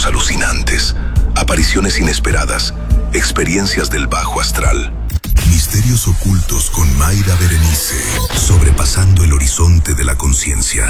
pensamientos alucinantes, apariciones inesperadas, experiencias del bajo astral. Misterios ocultos con Mayra Berenice, sobrepasando el horizonte de la conciencia.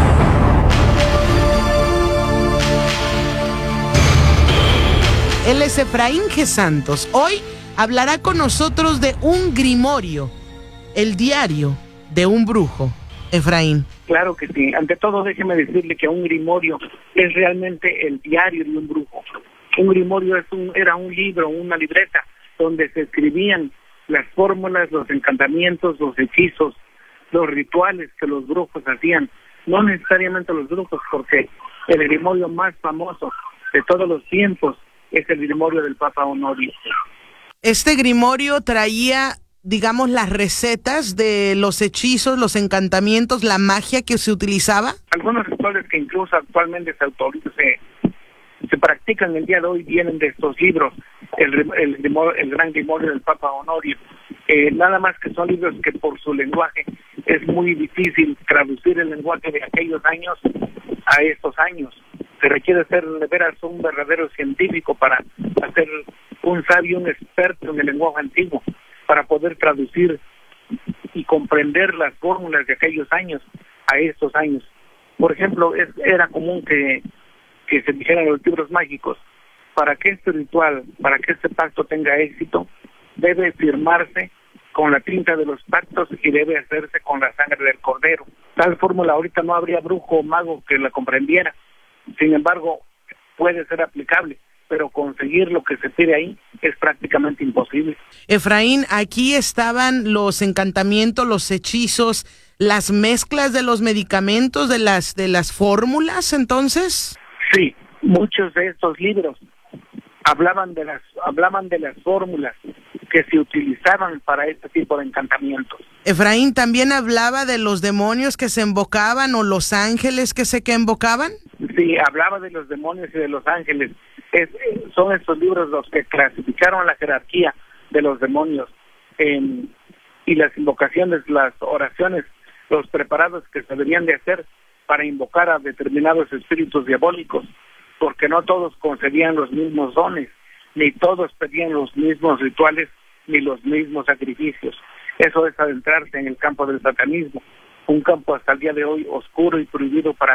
Él es Efraín G. Santos. Hoy hablará con nosotros de un grimorio, el diario de un brujo. Efraín. Claro que sí. Ante todo, déjeme decirle que un grimorio es realmente el diario de un brujo. Un grimorio era un libro, una libreta, donde se escribían las fórmulas, los encantamientos, los hechizos, los rituales que los brujos hacían. No necesariamente los brujos, porque el grimorio más famoso de todos los tiempos es el grimorio del Papa Honorio. Este grimorio traía, digamos, las recetas de los hechizos, los encantamientos, la magia que se utilizaba. Algunos rituales que incluso actualmente se practican el día de hoy vienen de estos libros, el gran grimorio del Papa Honorio. Nada más que son libros que por su lenguaje es muy difícil traducir el lenguaje de aquellos años a estos años. Se requiere ser de veras un verdadero científico para hacer un sabio, un experto en el lenguaje antiguo, para poder traducir y comprender las fórmulas de aquellos años a estos años. Por ejemplo, era común que se dijeran los libros mágicos: para que este ritual, para que este pacto tenga éxito, debe firmarse con la tinta de los pactos y debe hacerse con la sangre del cordero. Tal fórmula ahorita no habría brujo o mago que la comprendiera. Sin embargo, puede ser aplicable, pero conseguir lo que se pide ahí es prácticamente imposible. Efraín, aquí estaban los encantamientos, los hechizos, las mezclas de los medicamentos, de las fórmulas, entonces. Sí, muchos de estos libros hablaban de las fórmulas que se utilizaban para este tipo de encantamientos. Efraín, ¿también hablaba de los demonios que se invocaban o los ángeles que invocaban? Sí, hablaba de los demonios y de los ángeles. Son estos libros los que clasificaron la jerarquía de los demonios y las invocaciones, las oraciones, los preparados que se deberían de hacer para invocar a determinados espíritus diabólicos, porque no todos concedían los mismos dones, ni todos pedían los mismos rituales, ni los mismos sacrificios. Eso es adentrarse en el campo del satanismo, un campo hasta el día de hoy oscuro y prohibido para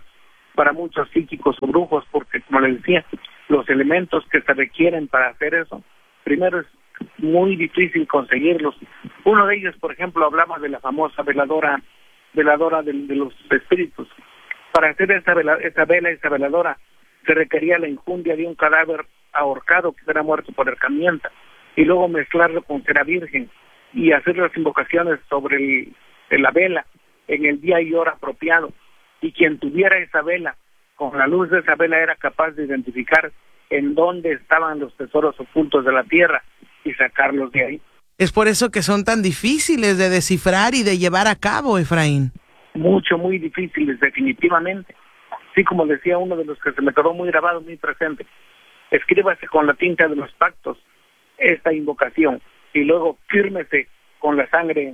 muchos psíquicos o brujos, porque, como les decía, los elementos que se requieren para hacer eso, primero es muy difícil conseguirlos. Uno de ellos, por ejemplo, hablaba de la famosa veladora de los espíritus. Para hacer esa veladora, se requería la injundia de un cadáver ahorcado que era muerto por herramienta, y luego mezclarlo con cera virgen y hacer las invocaciones sobre la vela en el día y hora apropiado. Y quien tuviera esa vela, con la luz de esa vela, era capaz de identificar en dónde estaban los tesoros ocultos de la tierra y sacarlos de ahí. Es por eso que son tan difíciles de descifrar y de llevar a cabo, Efraín. Muy difíciles, definitivamente. Sí, como decía uno de los que se me quedó muy grabado, muy presente: escríbase con la tinta de los pactos esta invocación y luego fírmese con la sangre,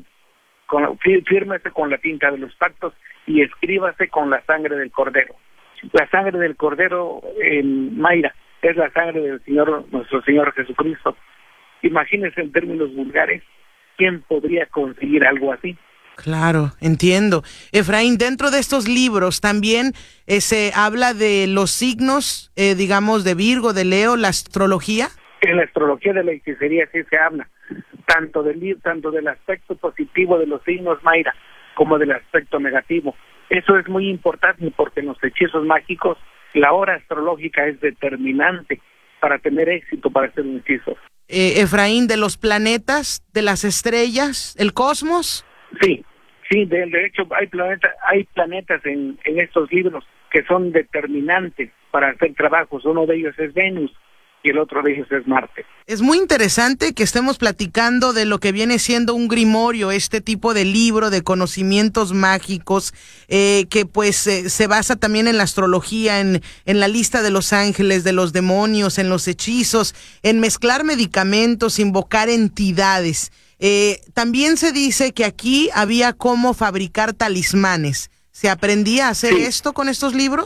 fírmese con la tinta de los pactos y escríbase con la sangre del cordero. La sangre del cordero, Mayra, es la sangre del nuestro Señor Jesucristo. Imagínense en términos vulgares, ¿quién podría conseguir algo así? Claro, entiendo. Efraín, dentro de estos libros también se habla de los signos, digamos, de Virgo, de Leo, la astrología. En la astrología de la hechicería sí se habla, tanto del aspecto positivo de los signos, Mayra, como del aspecto negativo. Eso es muy importante porque en los hechizos mágicos la hora astrológica es determinante para tener éxito para hacer un hechizo. Efraín, de los planetas, de las estrellas, el cosmos. Sí, de hecho hay planetas en estos libros que son determinantes para hacer trabajos. Uno de ellos es Venus y el otro de ellos es Marte. Es muy interesante que estemos platicando de lo que viene siendo un grimorio, este tipo de libro de conocimientos mágicos, que pues se basa también en la astrología, en la lista de los ángeles, de los demonios, en los hechizos, en mezclar medicamentos, invocar entidades. También se dice que aquí había cómo fabricar talismanes. ¿Se aprendía a hacer esto con estos libros?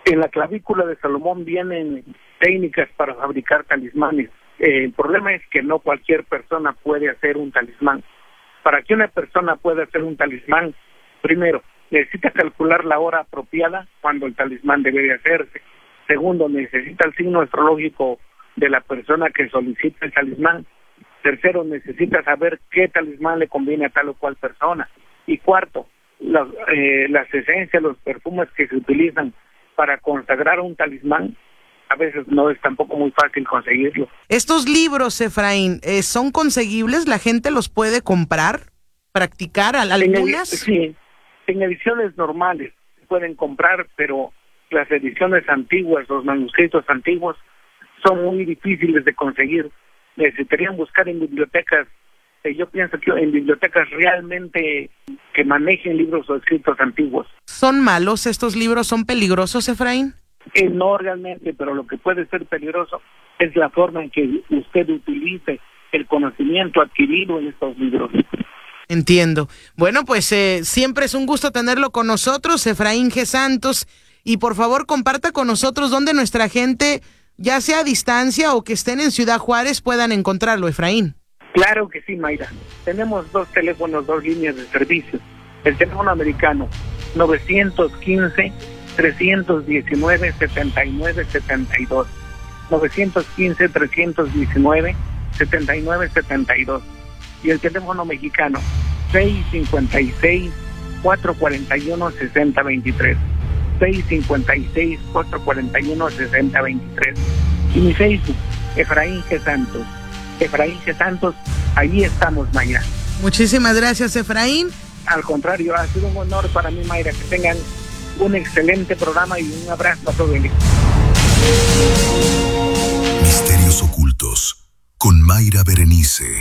En la clavícula de Salomón vienen técnicas para fabricar talismanes. El problema es que no cualquier persona puede hacer un talismán. Para que una persona pueda hacer un talismán, primero, necesita calcular la hora apropiada cuando el talismán debe de hacerse. Segundo, necesita el signo astrológico de la persona que solicita el talismán. Tercero, necesita saber qué talismán le conviene a tal o cual persona. Y cuarto, las esencias, los perfumes que se utilizan para consagrar un talismán, a veces no es tampoco muy fácil conseguirlo. Estos libros, Efraín, ¿son conseguibles? ¿La gente los puede comprar, practicar algunas? Sí, en ediciones normales se pueden comprar, pero las ediciones antiguas, los manuscritos antiguos, son muy difíciles de conseguir. Necesitarían buscar en bibliotecas, yo pienso que en bibliotecas realmente que manejen libros o escritos antiguos. ¿Son malos estos libros? ¿Son peligrosos, Efraín? No realmente, pero lo que puede ser peligroso es la forma en que usted utilice el conocimiento adquirido en estos libros. Entiendo. Bueno, pues siempre es un gusto tenerlo con nosotros, Efraín G. Santos, y por favor comparta con nosotros dónde nuestra gente, ya sea a distancia o que estén en Ciudad Juárez, puedan encontrarlo, Efraín. Claro que sí, Mayra. Tenemos 2 teléfonos, 2 líneas de servicio. El teléfono americano 915-319-7972. 915-319-7972. Y el teléfono mexicano 656-441-6023. 656-441-6023. Y mi Facebook, Efraín G. Santos. Efraín G. Santos, ahí estamos, Mayra. Muchísimas gracias, Efraín. Al contrario, ha sido un honor para mí, Mayra, que tengan un excelente programa y un abrazo a todo el equipo. Misterios ocultos con Mayra Berenice.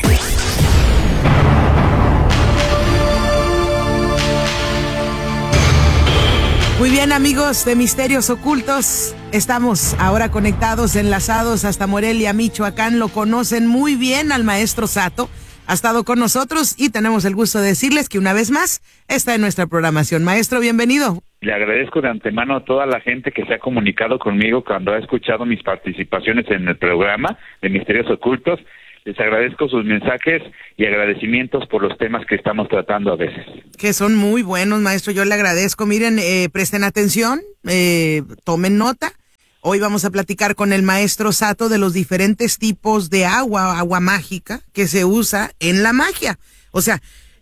Muy bien, amigos de Misterios Ocultos, estamos ahora conectados, enlazados hasta Morelia, Michoacán. Lo conocen muy bien al maestro Sato, ha estado con nosotros y tenemos el gusto de decirles que una vez más está en nuestra programación. Maestro, bienvenido. Le agradezco de antemano a toda la gente que se ha comunicado conmigo cuando ha escuchado mis participaciones en el programa de Misterios Ocultos. Les agradezco sus mensajes y agradecimientos por los temas que estamos tratando a veces. Que son muy buenos, maestro, yo le agradezco. Miren, presten atención, tomen nota. Hoy vamos a platicar con el maestro Sato de los diferentes tipos de agua mágica que se usa en la magia. O sea,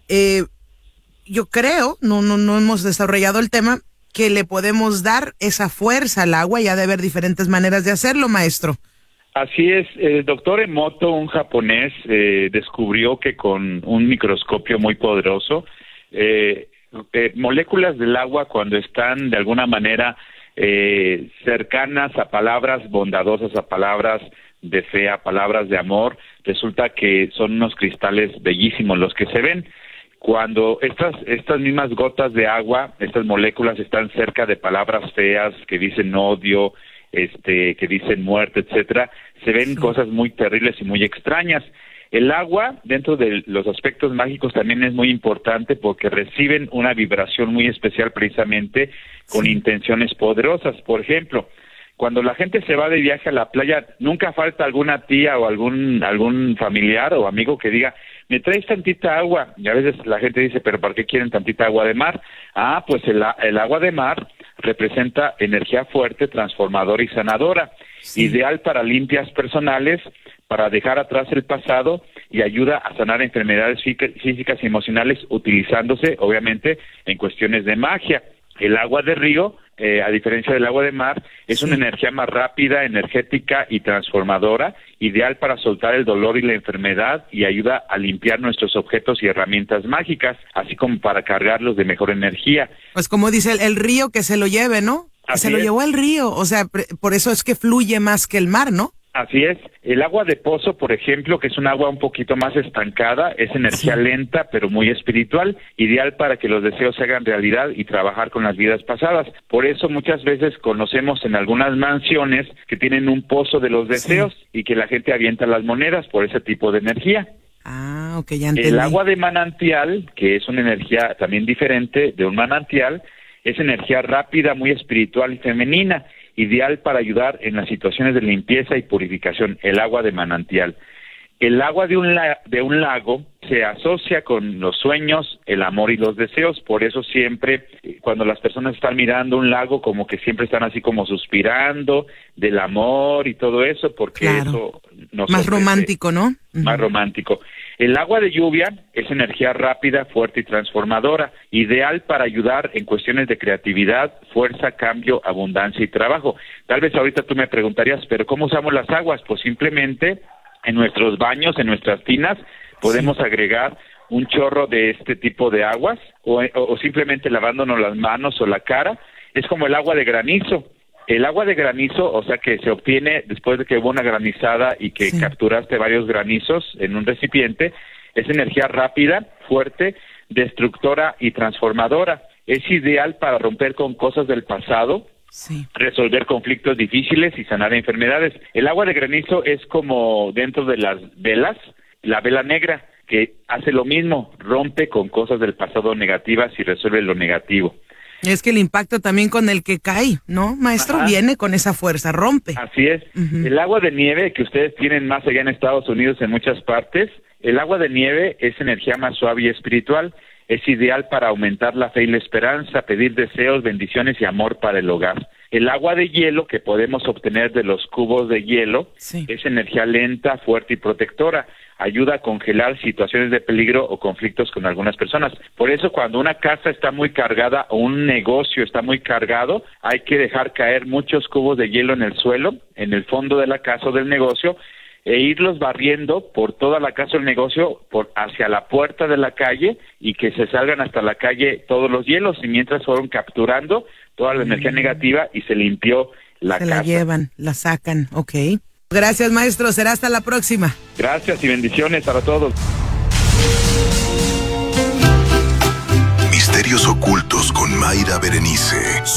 yo creo, no hemos desarrollado el tema, que le podemos dar esa fuerza al agua y ha de haber diferentes maneras de hacerlo, maestro. Así es, el doctor Emoto, un japonés, descubrió que con un microscopio muy poderoso, moléculas del agua cuando están de alguna manera cercanas a palabras bondadosas, a palabras de fe, a palabras de amor, resulta que son unos cristales bellísimos los que se ven. Cuando estas mismas gotas de agua, estas moléculas están cerca de palabras feas que dicen odio, que dicen muerte, etcétera, se ven cosas muy terribles y muy extrañas. El agua, dentro de los aspectos mágicos, también es muy importante porque reciben una vibración muy especial precisamente con intenciones poderosas. Por ejemplo, cuando la gente se va de viaje a la playa, nunca falta alguna tía o algún familiar o amigo que diga, ¿me traes tantita agua? Y a veces la gente dice, ¿pero por qué quieren tantita agua de mar? Ah, pues el agua de mar representa energía fuerte, transformadora y sanadora, ideal para limpias personales, para dejar atrás el pasado y ayuda a sanar enfermedades físicas y emocionales utilizándose, obviamente, en cuestiones de magia. El agua de río, a diferencia del agua de mar, es una energía más rápida, energética y transformadora, ideal para soltar el dolor y la enfermedad y ayuda a limpiar nuestros objetos y herramientas mágicas, así como para cargarlos de mejor energía. Pues como dice el río que se lo lleve, ¿no? Así se lo es. llevó el río, o sea, por eso es que fluye más que el mar, ¿no? Así es. El agua de pozo, por ejemplo, que es un agua un poquito más estancada, es energía lenta pero muy espiritual, ideal para que los deseos se hagan realidad y trabajar con las vidas pasadas. Por eso muchas veces conocemos en algunas mansiones que tienen un pozo de los deseos y que la gente avienta las monedas por ese tipo de energía. Ah, ok, ya entendí. El agua de manantial, que es una energía también diferente de un manantial, es energía rápida, muy espiritual y femenina, ideal para ayudar en las situaciones de limpieza y purificación, el agua de manantial. El agua de un lago se asocia con los sueños, el amor y los deseos. Por eso siempre, cuando las personas están mirando un lago, como que siempre están así como suspirando del amor y todo eso, porque eso nos más ofrece, romántico, ¿no? Más romántico. El agua de lluvia es energía rápida, fuerte y transformadora, ideal para ayudar en cuestiones de creatividad, fuerza, cambio, abundancia y trabajo. Tal vez ahorita tú me preguntarías, ¿pero cómo usamos las aguas? Pues simplemente en nuestros baños, en nuestras tinas, podemos agregar un chorro de este tipo de aguas o simplemente lavándonos las manos o la cara. Es como el agua de granizo. El agua de granizo, o sea, que se obtiene después de que hubo una granizada y que capturaste varios granizos en un recipiente, es energía rápida, fuerte, destructora y transformadora. Es ideal para romper con cosas del pasado, resolver conflictos difíciles y sanar enfermedades. El agua de granizo es como dentro de las velas, la vela negra, que hace lo mismo, rompe con cosas del pasado negativas y resuelve lo negativo. Es que el impacto también con el que cae, ¿no, maestro? Viene con esa fuerza, rompe. Así es. El agua de nieve que ustedes tienen más allá en Estados Unidos, en muchas partes, el agua de nieve es energía más suave y espiritual. Es ideal para aumentar la fe y la esperanza, pedir deseos, bendiciones y amor para el hogar. El agua de hielo que podemos obtener de los cubos de hielo es energía lenta, fuerte y protectora. Ayuda a congelar situaciones de peligro o conflictos con algunas personas. Por eso cuando una casa está muy cargada o un negocio está muy cargado, hay que dejar caer muchos cubos de hielo en el suelo, en el fondo de la casa o del negocio, e irlos barriendo por toda la casa o el negocio hacia la puerta de la calle y que se salgan hasta la calle todos los hielos, y mientras fueron capturando toda la energía negativa y se limpió la casa. Se la llevan, la sacan, ok. Gracias, maestro, será hasta la próxima. Gracias y bendiciones para todos. Misterios ocultos con Mayra Berenice.